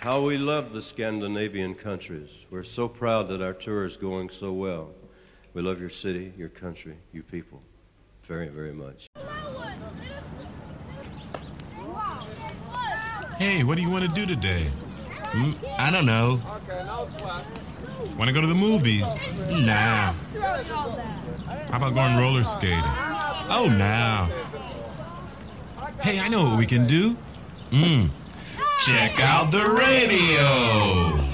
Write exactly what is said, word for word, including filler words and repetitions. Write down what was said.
How we love the Scandinavian countries. We're so proud that our tour is going so well. We love your city, your country, you people very, very much. Hey, what do you want to do today? Mm, I don't know. Want to go to the movies? Nah. How about going roller skating? Oh, no. Hey, I know what we can do. Mm. Check out the radio.